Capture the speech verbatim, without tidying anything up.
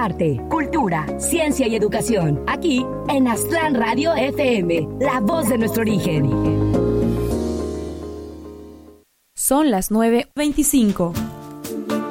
arte, cultura, ciencia y educación. Aquí en Aztlán Radio F M, la voz de nuestro origen. Son las nueve veinticinco.